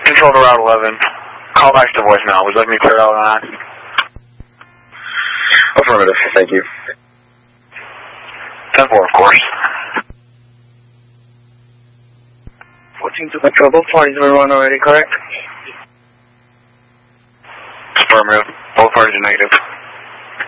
Control to Route 11. Call back to voicemail. Would you like me to clear out on that? Affirmative, thank you. 10-4, of course. 14 to control, both parties were run already, correct? Affirmative. Both parties are negative.